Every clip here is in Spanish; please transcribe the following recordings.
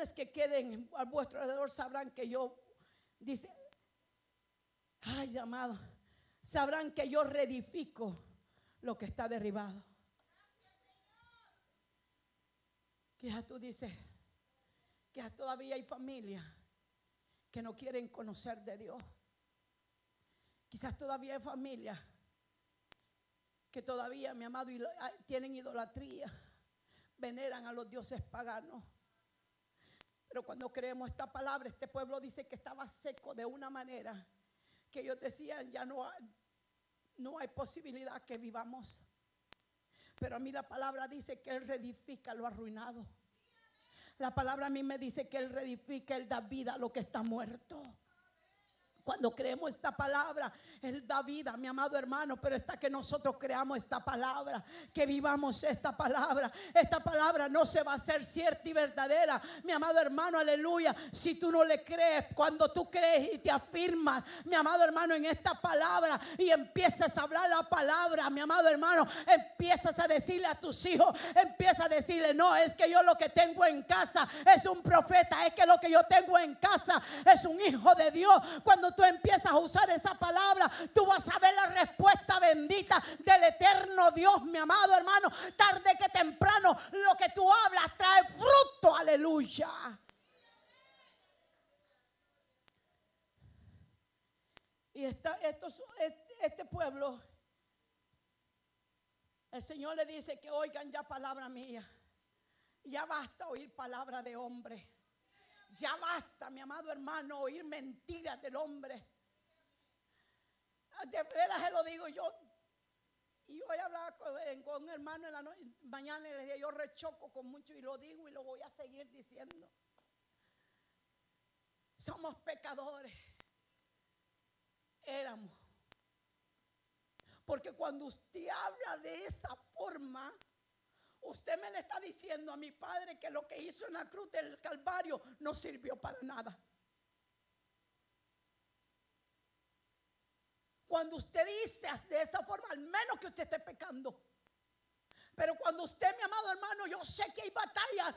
corazones que queden a vuestro alrededor sabrán que yo, dice, ay, amado, sabrán que yo reedifico lo que está derribado. Quizás tú dices, quizás todavía hay familias que no quieren conocer de Dios. Quizás todavía hay familias que todavía, mi amado, tienen idolatría, veneran a los dioses paganos. Pero cuando creemos esta palabra, este pueblo dice que estaba seco de una manera que ellos decían, ya no hay posibilidad que vivamos. Pero a mí la palabra dice que Él reedifica lo arruinado. La palabra a mí me dice que Él reedifica, Él da vida a lo que está muerto. Cuando creemos esta palabra, Él da vida, mi amado hermano. Pero está que nosotros creamos esta palabra, que vivamos esta palabra. Esta palabra no se va a hacer cierta y verdadera, mi amado hermano, aleluya, si tú no le crees. Cuando tú crees y te afirmas, mi amado hermano, en esta palabra, y empiezas a hablar la palabra, mi amado hermano, empiezas a decirle a tus hijos, empiezas a decirle, no, es que yo lo que tengo en casa es un profeta, es que lo que yo tengo en casa es un hijo de Dios. Cuando tú empiezas a usar esa palabra, tú vas a ver la respuesta bendita del eterno Dios, mi amado hermano. Tarde que temprano lo que tú hablas trae fruto, aleluya. Y este pueblo, el Señor le dice que oigan ya palabra mía. Ya basta oír palabra de hombre. Ya basta, mi amado hermano, oír mentiras del hombre. De veras se lo digo yo. Y hoy hablaba con un hermano en la mañana y le dije, yo rechoco con mucho y lo digo y lo voy a seguir diciendo. Somos pecadores. Éramos. Porque cuando usted habla de esa forma, usted me le está diciendo a mi padre que lo que hizo en la cruz del Calvario no sirvió para nada. Cuando usted dice de esa forma, al menos que usted esté pecando. Pero cuando usted, mi amado hermano, yo sé que hay batallas.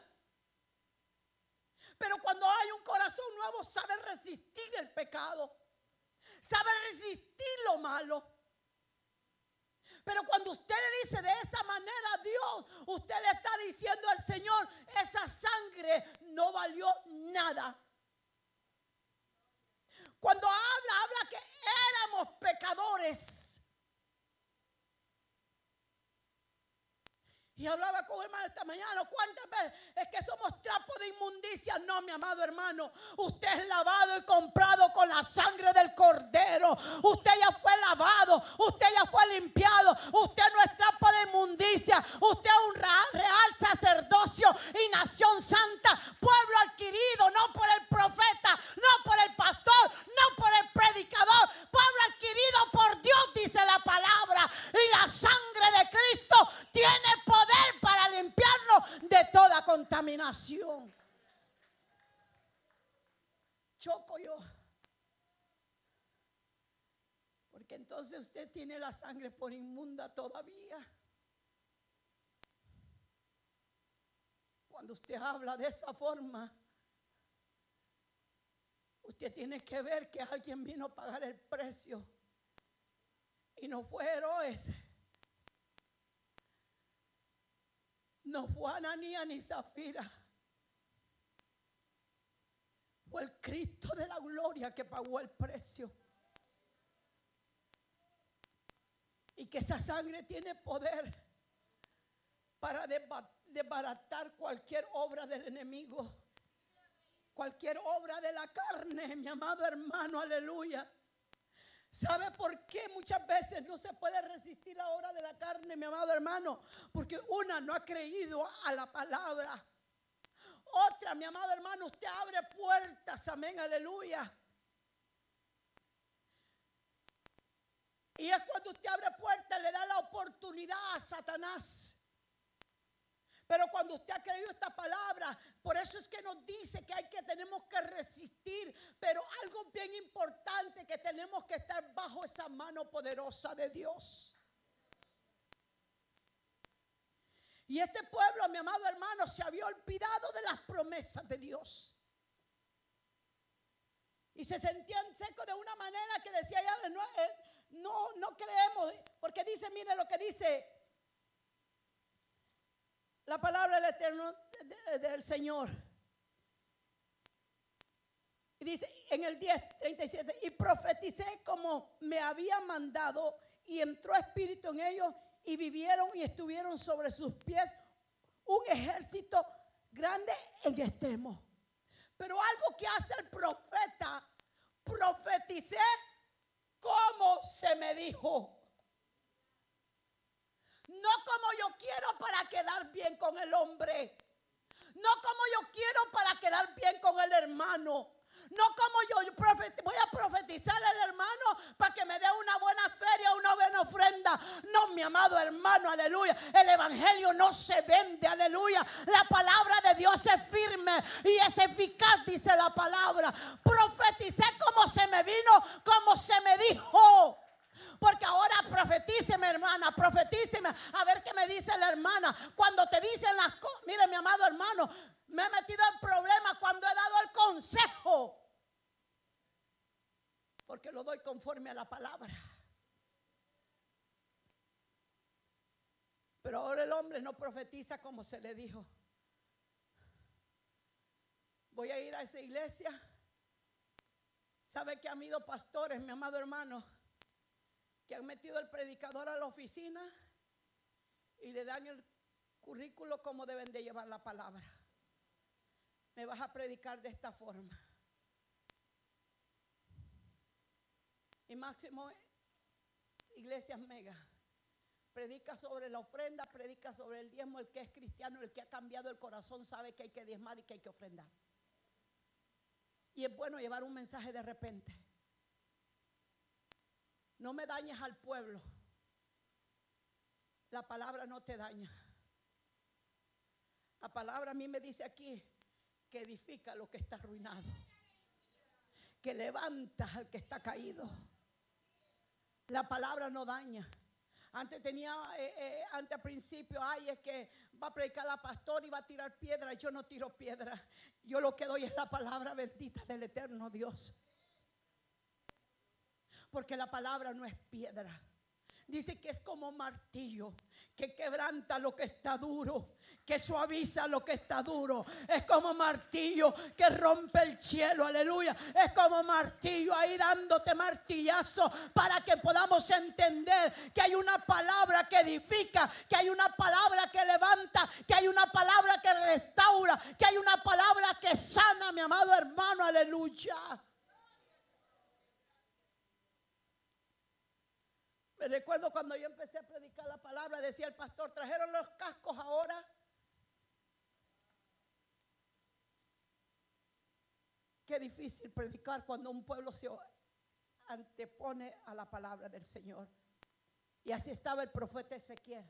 Pero cuando hay un corazón nuevo, sabe resistir el pecado. Sabe resistir lo malo. Pero cuando usted le dice de esa manera a Dios, usted le está diciendo al Señor, esa sangre no valió nada. Cuando habla que éramos pecadores. Y hablaba con hermano esta mañana, ¿cuántas veces es que somos trapos de inmundicia? No, mi amado hermano, usted es lavado y comprado con la sangre del Cordero. Usted ya fue lavado, usted ya fue limpiado. Usted no es trapo de inmundicia. Usted es un real sacerdocio y nación santa, pueblo adquirido, no por el profeta, no por el pastor, no por el predicador, pueblo adquirido por Dios, dice la palabra. Y la sangre de Cristo tiene poder para limpiarnos de toda contaminación. Choco yo. Porque entonces usted tiene la sangre por inmunda todavía. Cuando usted habla de esa forma, usted tiene que ver que alguien vino a pagar el precio. Y no fue Herodes. No fue Ananías ni Zafira. Fue el Cristo de la gloria que pagó el precio. Y que esa sangre tiene poder para desbaratar cualquier obra del enemigo. Cualquier obra de la carne, mi amado hermano, aleluya. ¿Sabe por qué muchas veces no se puede resistir la obra de la carne, mi amado hermano? Porque una no ha creído a la palabra. Otra, mi amado hermano, usted abre puertas, amén, aleluya. Y es cuando usted abre puertas, le da la oportunidad a Satanás. Pero cuando usted ha creído esta palabra, por eso es que nos dice que tenemos que resistir. Pero algo bien importante, que tenemos que estar bajo esa mano poderosa de Dios. Y este pueblo, mi amado hermano, se había olvidado de las promesas de Dios. Y se sentían secos de una manera que decía, ya no creemos. Porque dice, mire lo que dice la palabra del Eterno del Señor. Y dice en el 10:37, y profeticé como me había mandado, y entró espíritu en ellos, y vivieron y estuvieron sobre sus pies un ejército grande en extremo. Pero algo que hace el profeta, profeticé como se me dijo. No como yo quiero para quedar bien con el hombre. No como yo quiero para quedar bien con el hermano. No como yo voy a profetizar al hermano para que me dé una buena feria, una buena ofrenda. No, mi amado hermano, aleluya. El evangelio no se vende, aleluya. La palabra de Dios es firme y es eficaz, dice la palabra. Profeticé como se me vino, como se me dijo. Porque ahora profetíceme, hermana, profetíceme. A ver qué me dice la hermana. Cuando te dicen las cosas, mire, mi amado hermano, me he metido en problemas cuando he dado el consejo. Porque lo doy conforme a la palabra. Pero ahora el hombre no profetiza como se le dijo. Voy a ir a esa iglesia. ¿Sabe que han ido pastores, mi amado hermano, que han metido el predicador a la oficina y le dan el currículo como deben de llevar la palabra? Me vas a predicar de esta forma. Y máximo iglesias mega. Predica sobre la ofrenda, predica sobre el diezmo. El que es cristiano, el que ha cambiado el corazón, sabe que hay que diezmar y que hay que ofrendar. Y es bueno llevar un mensaje de repente. No me dañes al pueblo. La palabra no te daña. La palabra a mí me dice aquí que edifica lo que está arruinado, que levanta al que está caído. La palabra no daña. Antes al principio, es que va a predicar la pastora y va a tirar piedra. Yo no tiro piedra. Yo lo que doy es la palabra bendita del eterno Dios. Porque la palabra no es piedra. Dice que es como martillo, que quebranta lo que está duro, que suaviza lo que está duro. Es como martillo que rompe el cielo, aleluya. Es como martillo ahí dándote martillazo para que podamos entender que hay una palabra que edifica, que hay una palabra que levanta, que hay una palabra que restaura, que hay una palabra que sana, mi amado hermano, aleluya. Me recuerdo cuando yo empecé a predicar la palabra, decía el pastor, ¿trajeron los cascos ahora? Qué difícil predicar cuando un pueblo se antepone a la palabra del Señor. Y así estaba el profeta Ezequiel.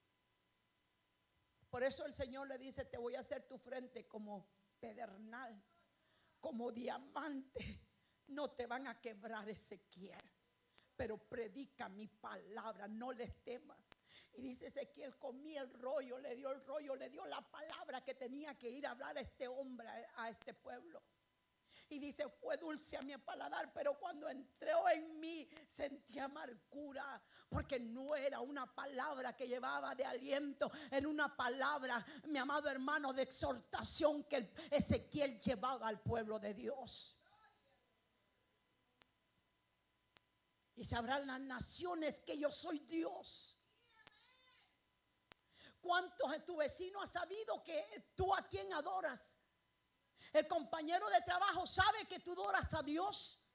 Por eso el Señor le dice, te voy a hacer tu frente como pedernal, como diamante. No te van a quebrar, Ezequiel. Pero predica mi palabra, no les temas. Y dice Ezequiel, comí el rollo, le dio la palabra que tenía que ir a hablar a este hombre, a este pueblo. Y dice, fue dulce a mi paladar, pero cuando entró en mí sentí amargura, porque no era una palabra que llevaba de aliento, era una palabra, mi amado hermano, de exhortación que Ezequiel llevaba al pueblo de Dios. Y sabrán las naciones que yo soy Dios. ¿Cuántos de tu vecino ha sabido que tú a quién adoras? El compañero de trabajo sabe que tú adoras a Dios.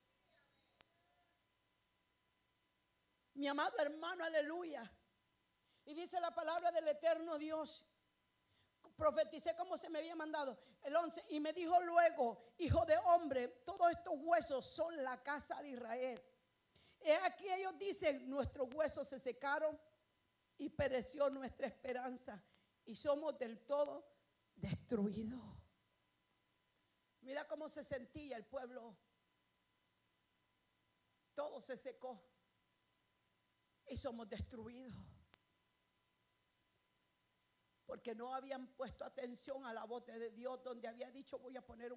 Mi amado hermano, aleluya. Y dice la palabra del eterno Dios. Profeticé como se me había mandado. El 11, y me dijo luego, hijo de hombre, todos estos huesos son la casa de Israel. Aquí ellos dicen, nuestros huesos se secaron y pereció nuestra esperanza y somos del todo destruidos. Mira cómo se sentía el pueblo. Todo se secó y somos destruidos. porque no habían puesto atención a la voz de Dios, donde había dicho: voy a poner un